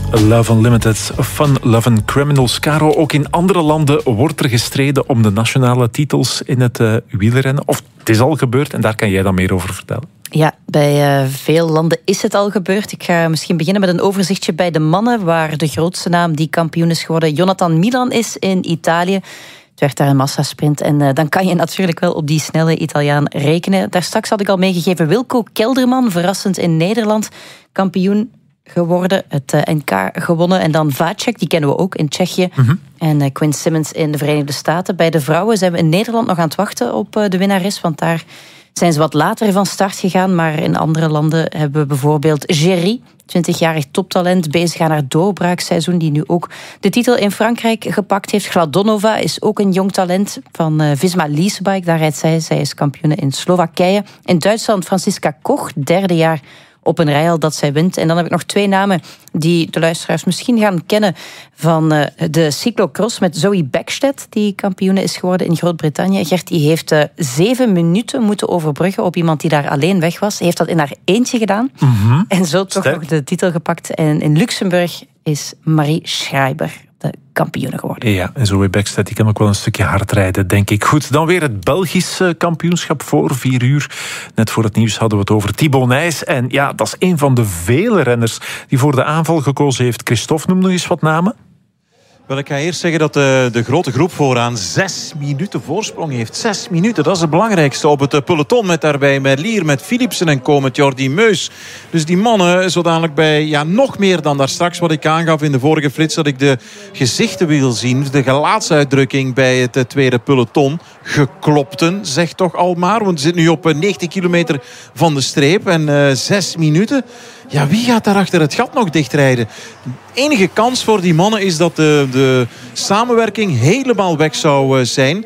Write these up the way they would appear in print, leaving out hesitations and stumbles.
Love Unlimited, Fun Lovin' Criminals. Caro, ook in andere landen wordt er gestreden om de nationale titels in het wielrennen. Of het is al gebeurd en daar kan jij dan meer over vertellen. Ja, bij veel landen is het al gebeurd. Ik ga misschien beginnen met een overzichtje bij de mannen, waar de grootste naam die kampioen is geworden Jonathan Milan is in Italië. Het werd daar een massasprint en dan kan je natuurlijk wel op die snelle Italiaan rekenen. Daar straks had ik al meegegeven Wilco Kelderman, verrassend in Nederland, kampioen geworden, het NK gewonnen. En dan Vacek, die kennen we ook in Tsjechië. En Quinn Simmons in de Verenigde Staten. Bij de vrouwen zijn we in Nederland nog aan het wachten op de winnares, want daar zijn ze wat later van start gegaan. Maar in andere landen hebben we bijvoorbeeld Géry, 20-jarig toptalent, bezig aan haar doorbraakseizoen, die nu ook de titel in Frankrijk gepakt heeft. Gladonova is ook een jong talent van Visma Leasebike. Daar rijdt zij. Zij is kampioene in Slowakije. In Duitsland Franziska Koch, derde jaar op een rij al dat zij wint. En dan heb ik nog twee namen die de luisteraars misschien gaan kennen van de cyclocross met Zoe Bäckstedt, die kampioene is geworden in Groot-Brittannië. Gert, die heeft 7 minuten moeten overbruggen op iemand die daar alleen weg was. Hij heeft dat in haar eentje gedaan. En zo toch nog de titel gepakt. En in Luxemburg is Marie Schreiber de kampioene geworden. Ja, en Zoe Bäckstedt, die kan ook wel een stukje hard rijden, denk ik. Goed, dan weer het Belgisch kampioenschap voor 4 uur. Net voor het nieuws hadden we het over Thibaut Nys. En ja, dat is een van de vele renners die voor de aanval gekozen heeft. Christophe, noem nog eens wat namen. Wel, ik ga eerst zeggen dat de grote groep vooraan 6 minuten voorsprong heeft. 6 minuten, dat is het belangrijkste op het peloton. Met daarbij Merlier, met Philipsen en co, met Jordi Meus. Dus die mannen, zo dadelijk bij nog meer dan daar straks wat ik aangaf in de vorige flits, dat ik de gezichten wil zien. De gelaatsuitdrukking bij het tweede peloton. Geklopten, zeg toch al maar. Want we zitten nu op 90 kilometer van de streep. En 6 minuten. Ja, wie gaat daar achter het gat nog dichtrijden? De enige kans voor die mannen is dat de samenwerking helemaal weg zou zijn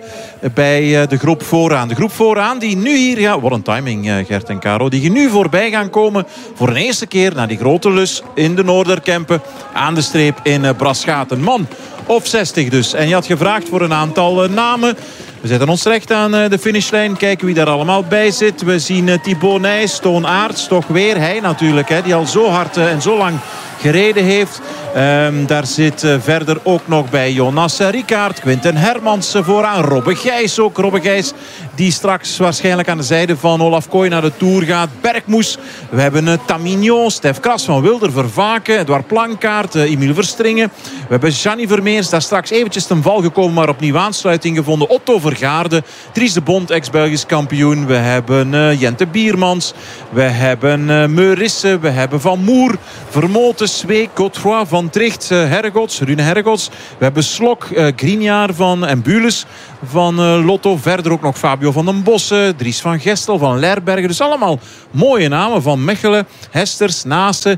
bij de groep vooraan. De groep vooraan die nu hier, ja, wat een timing Gert en Caro, die nu voorbij gaan komen voor een eerste keer naar die grote lus in de Noorderkempen aan de streep in Braschaat. Een man of 60 dus. En je had gevraagd voor een aantal namen. We zetten ons recht aan de finishlijn. Kijken wie daar allemaal bij zit. We zien Thibaut Nys, Toon Aerts, toch weer hij natuurlijk, die al zo hard en zo lang gereden heeft. Daar zit verder ook nog bij Jonas Rickaert, Quinten Hermans vooraan, Robbe Gijs ook. Robbe Gijs die straks waarschijnlijk aan de zijde van Olaf Kooi naar de Tour gaat. Bergmoes, we hebben Tamignon, Stef Kras van Wilder, Vervaken, Edouard Plankaart, Emiel Verstringen. We hebben Gianni Vermeers, daar straks eventjes ten val gekomen, maar opnieuw aansluiting gevonden. Otto Vergaarde, Dries de Bond, ex-Belgisch kampioen. We hebben Jente Biermans, we hebben Meurisse, we hebben Van Moer, Vermoten, Zweek, Godefroy, Van Tricht, Hergots, Rune Hergots. We hebben Slok, Grignard en Bules van Lotto. Verder ook nog Fabio van den Bossen, Dries van Gestel, van Lerbergen. Dus allemaal mooie namen van Mechelen, Hesters, Naasten,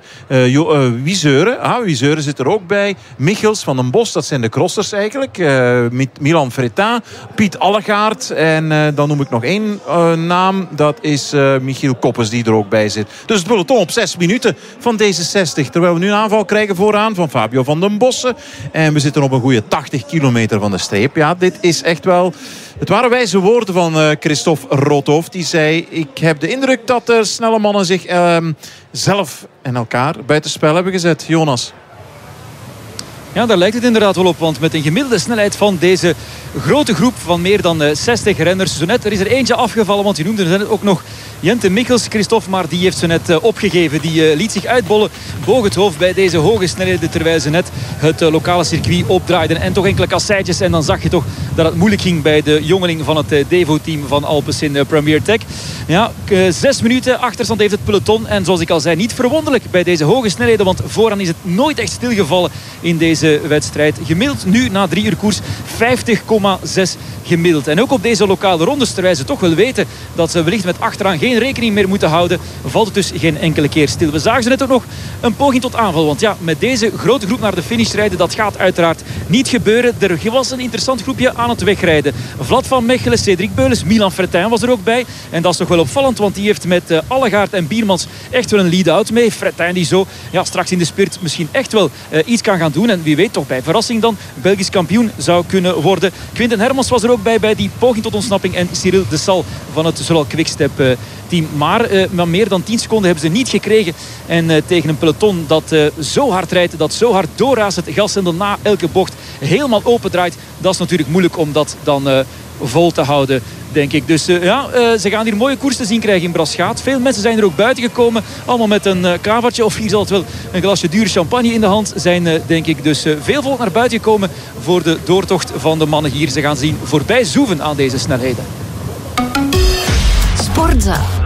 Wieseuren. Wieseuren zit er ook bij. Michels, Van den Bos, dat zijn de crossers eigenlijk. Milan Fretin, Piet Allegaard. En dan noem ik nog één naam. Dat is Michiel Koppes die er ook bij zit. Dus het peloton op 6 minuten van deze 60. Terwijl we nu een aanval krijgen vooraan van Fabio van den Bossen. En we zitten op een goede 80 kilometer van de streep. Ja, dit is echt wel... Het waren wijze woorden van Christophe Roodhoofd. Die zei, ik heb de indruk dat de snelle mannen zich zelf en elkaar buitenspel hebben gezet. Jonas. Ja, daar lijkt het inderdaad wel op. Want met een gemiddelde snelheid van deze grote groep van meer dan 60 renners. Zo net, er is er eentje afgevallen, want je noemde er net ook nog Jente Michels, Christophe. Maar die heeft ze net opgegeven. Die liet zich uitbollen boog het hoofd bij deze hoge snelheden. Terwijl ze net het lokale circuit opdraaiden. En toch enkele kasseitjes. En dan zag je toch dat het moeilijk ging bij de jongeling van het Devo-team van Alpecin Premier Tech. Ja, 6 minuten achterstand heeft het peloton. En zoals ik al zei, niet verwonderlijk bij deze hoge snelheden. Want vooraan is het nooit echt stilgevallen in deze wedstrijd. Gemiddeld nu na 3 uur koers 50,6 gemiddeld. En ook op deze lokale rondes, terwijl ze toch wel weten dat ze wellicht met achteraan geen rekening meer moeten houden, valt het dus geen enkele keer stil. We zagen ze net ook nog een poging tot aanval. Want ja, met deze grote groep naar de finish rijden, dat gaat uiteraard niet gebeuren. Er was een interessant groepje aan het wegrijden. Vlad van Mechelen, Cedric Beules, Milan Fretin was er ook bij. En dat is toch wel opvallend, want die heeft met Allegaard en Biermans echt wel een lead-out mee. Fretin die zo straks in de spirit misschien echt wel iets kan gaan doen. En wie weet toch bij verrassing dan Belgisch kampioen zou kunnen worden. Quinten Hermans was er ook bij die poging tot ontsnapping. En Cyril de Sal van het zowel Quickstep team. Maar meer dan 10 seconden hebben ze niet gekregen. En tegen een peloton dat zo hard rijdt, dat zo hard doorraast, het gashendel na elke bocht helemaal open draait. Dat is natuurlijk moeilijk om dat dan vol te houden, denk ik. Dus ze gaan hier mooie koers te zien krijgen in Braschaat. Veel mensen zijn er ook buiten gekomen. Allemaal met een kavertje of hier zal het wel een glasje dure champagne in de hand zijn, denk ik. Dus veel volk naar buiten gekomen voor de doortocht van de mannen hier. Ze gaan zien voorbij zoeven aan deze snelheden. Sportza.